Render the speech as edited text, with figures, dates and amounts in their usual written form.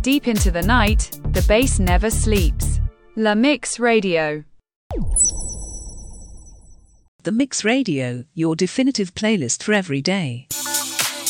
Deep into the night, the bass never sleeps. La Mix Radio. The Mix Radio, your definitive playlist for every day.